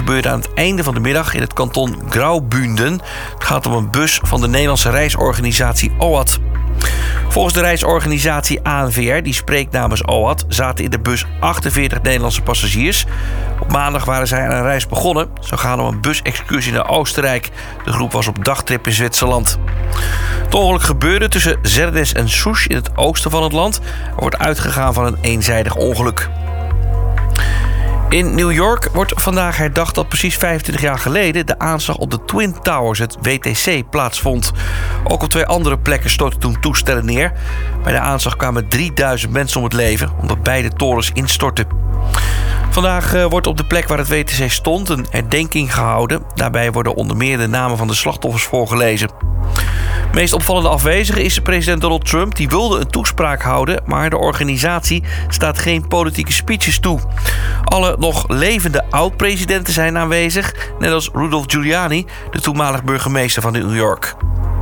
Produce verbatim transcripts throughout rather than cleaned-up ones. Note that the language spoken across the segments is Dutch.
gebeurde aan het einde van de middag in het kanton Graubünden. Het gaat om een bus van de Nederlandse reisorganisatie O A T. Volgens de reisorganisatie A N V R, die spreekt namens O A T, zaten in de bus achtenveertig Nederlandse passagiers. Op maandag waren zij aan een reis begonnen. Ze gaan om een busexcursie naar Oostenrijk. De groep was op dagtrip in Zwitserland. Het ongeluk gebeurde tussen Zerdes en Sousse in het oosten van het land. Er wordt uitgegaan van een eenzijdig ongeluk. In New York wordt vandaag herdacht dat precies vijfentwintig jaar geleden de aanslag op de Twin Towers, het W T C, plaatsvond. Ook op twee andere plekken stortten toen toestellen neer. Bij de aanslag kwamen drieduizend mensen om het leven, omdat beide torens instortten. Vandaag uh, wordt op de plek waar het W T C stond een herdenking gehouden. Daarbij worden onder meer de namen van de slachtoffers voorgelezen. De meest opvallende afwezige is president Donald Trump. Die wilde een toespraak houden, maar de organisatie staat geen politieke speeches toe. Alle nog levende oud-presidenten zijn aanwezig, net als Rudolph Giuliani, de toenmalig burgemeester van New York.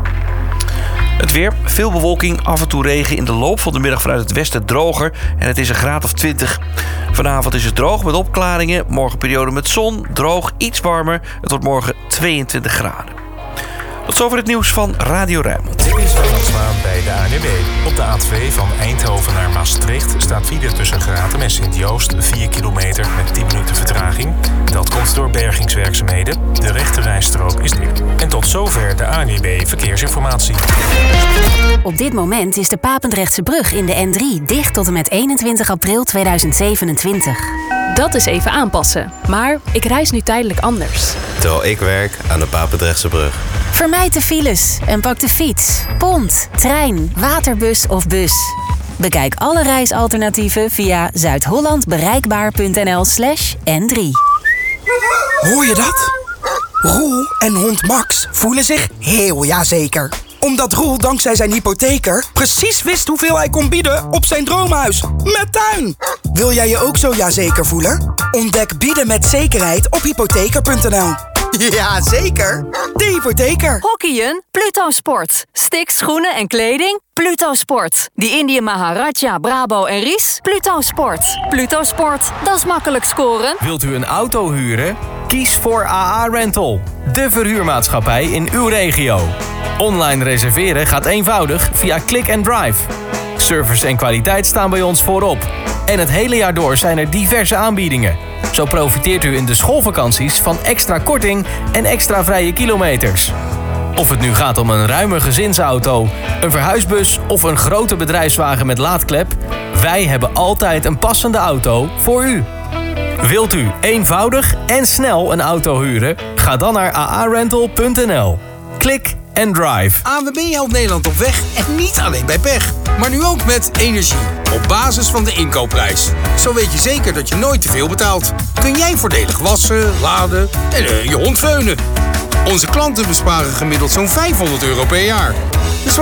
Het weer, veel bewolking, af en toe regen, in de loop van de middag vanuit het westen droger en het is een graad of twintig. Vanavond is het droog met opklaringen, morgen periode met zon, droog, iets warmer. Het wordt morgen tweeëntwintig graden. Tot zover het nieuws van Radio Rijnmond. Dit is Ronald Zwaan bij de A N W B. Op de A twee van Eindhoven naar Maastricht staat file tussen Grathem en Sint-Joost vier kilometer met tien minuten vertraging. Dat komt door bergingswerkzaamheden. De rechterrijstrook is dicht. En tot zover de A N W B Verkeersinformatie. Op dit moment is de Papendrechtse brug in de N drie dicht tot en met eenentwintig april tweeduizend zevenentwintig. Dat is even aanpassen. Maar ik reis nu tijdelijk anders. Terwijl ik werk aan de Papendrechtse brug. Vermijd de files en pak de fiets, pont, trein, waterbus of bus. Bekijk alle reisalternatieven via zuidhollandbereikbaar.nl slash N3. Hoor je dat? Roel en hond Max voelen zich heel jazeker. Omdat Roel dankzij zijn hypotheker precies wist hoeveel hij kon bieden op zijn droomhuis. Met tuin! Wil jij je ook zo jazeker voelen? Ontdek bieden met zekerheid op hypotheker punt n l. Ja, zeker. De hypotheker. Hockeyen? Pluto Sport. Sticks, schoenen en kleding? Pluto Sport. Die Indië Maharaja, Brabo en Ries? Pluto Sport. Pluto Sport, dat is makkelijk scoren. Wilt u een auto huren? Kies voor A A Rental. De verhuurmaatschappij in uw regio. Online reserveren gaat eenvoudig via Click and Drive. Service en kwaliteit staan bij ons voorop. En het hele jaar door zijn er diverse aanbiedingen. Zo profiteert u in de schoolvakanties van extra korting en extra vrije kilometers. Of het nu gaat om een ruime gezinsauto, een verhuisbus of een grote bedrijfswagen met laadklep, wij hebben altijd een passende auto voor u. Wilt u eenvoudig en snel een auto huren? Ga dan naar a a rental punt n l. Klik en drive. A N W B helpt Nederland op weg en niet alleen bij pech. Maar nu ook met energie. Op basis van de inkoopprijs. Zo weet je zeker dat je nooit te veel betaalt. Kun jij voordelig wassen, laden en uh, je hond veunen. Onze klanten besparen gemiddeld zo'n vijfhonderd euro per jaar.